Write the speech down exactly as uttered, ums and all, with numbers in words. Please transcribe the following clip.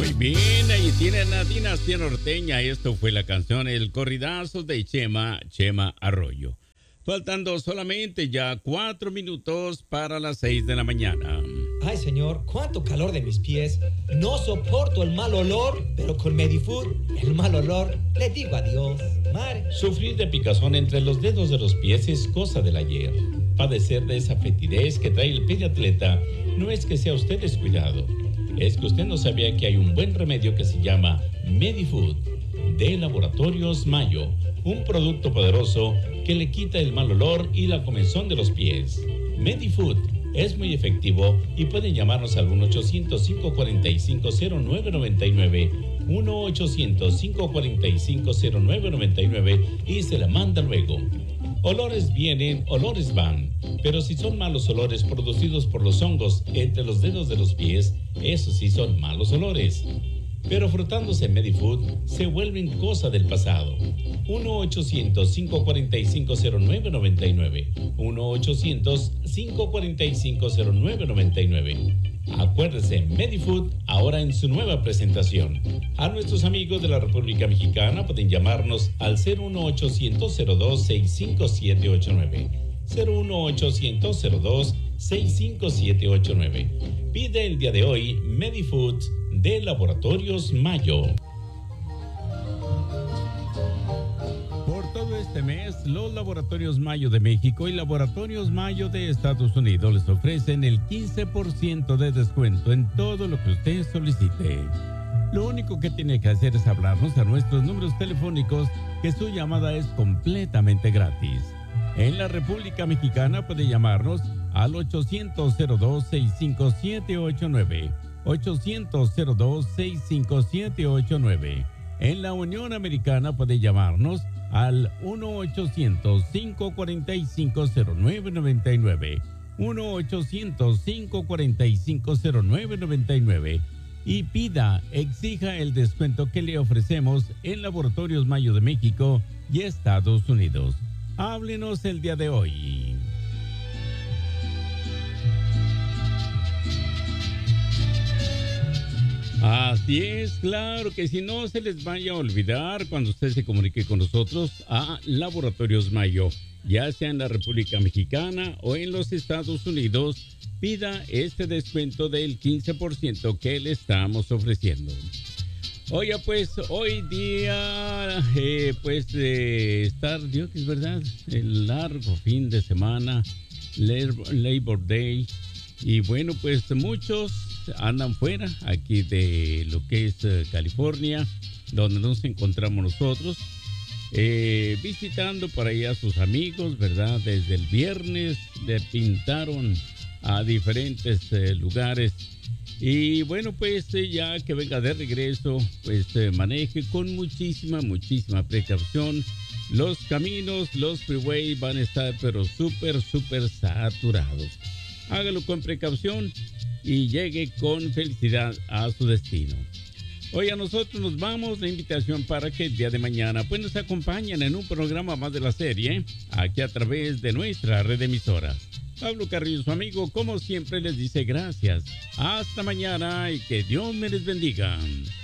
Muy bien, ahí tiene la dinastía norteña. Esto fue la canción El Corridazo de Chema, Chema Arroyo. Faltando solamente ya cuatro minutos para las seis de la mañana. Ay, señor, cuánto calor de mis pies. No soporto el mal olor, pero con Medifood, el mal olor, le digo adiós. Mar. Sufrir de picazón entre los dedos de los pies es cosa del ayer. Padecer de esa fetidez que trae el pie de atleta no es que sea usted descuidado. Es que usted no sabía que hay un buen remedio que se llama Medifood, de Laboratorios Mayo, un producto poderoso que le quita el mal olor y la comezón de los pies. Medifood es muy efectivo y pueden llamarnos al uno ochocientos, cinco cuatro cinco, cero nueve nueve nueve, uno ochocientos, cinco cuatro cinco, cero nueve nueve nueve y se la manda luego. Olores vienen, olores van, pero si son malos olores producidos por los hongos entre los dedos de los pies, esos sí son malos olores. Pero frotándose Medifood se vuelven cosa del pasado. uno ochocientos, cinco cuatro cinco, cero nueve nueve nueve, uno ochocientos, cinco cuatro cinco, cero nueve nueve nueve. Acuérdese, Medifood ahora en su nueva presentación. A nuestros amigos de la República Mexicana pueden llamarnos al cero uno ochocientos, cero dos, seis cinco siete ocho nueve. cero uno ochocientos, cero dos, seis cinco siete ocho nueve. Pide el día de hoy Medifood de Laboratorios Mayo. Por todo este mes, los Laboratorios Mayo de México y Laboratorios Mayo de Estados Unidos les ofrecen el quince por ciento de descuento en todo lo que usted solicite. Lo único que tiene que hacer es hablarnos a nuestros números telefónicos, que su llamada es completamente gratis. En la República Mexicana puede llamarnos al ochocientos, cero dos, seis cinco siete ocho nueve, ochocientos, cero dos, seis cinco siete ocho nueve. En la Unión Americana puede llamarnos al uno ochocientos, cinco cuatro cinco, cero nueve nueve nueve, uno ochocientos, cinco cuatro cinco, cero nueve nueve nueve y pida, exija el descuento que le ofrecemos en Laboratorios Mayo de México y Estados Unidos. Háblenos el día de hoy. Así es, claro que si no se les vaya a olvidar cuando usted se comunique con nosotros a Laboratorios Mayo, ya sea en la República Mexicana o en los Estados Unidos, pida este descuento del quince por ciento que le estamos ofreciendo. Oiga, pues hoy día, eh, pues eh, estar, Dios, es verdad, el largo fin de semana, Labor, Labor Day, y bueno, pues muchos andan fuera aquí de lo que es uh, California, donde nos encontramos nosotros, eh, visitando por ahí a sus amigos, ¿verdad? Desde el viernes le pintaron a diferentes eh, lugares. Y bueno, pues eh, ya que venga de regreso, pues eh, maneje con muchísima, muchísima precaución. Los caminos, los freeways van a estar pero súper, súper saturados. Hágalo con precaución y llegue con felicidad a su destino. Hoy a nosotros nos vamos, la invitación para que el día de mañana pues nos acompañen en un programa más de la serie, aquí a través de nuestra red de emisoras. Pablo Carrillo, su amigo, como siempre les dice gracias. Hasta mañana y que Dios me les bendiga.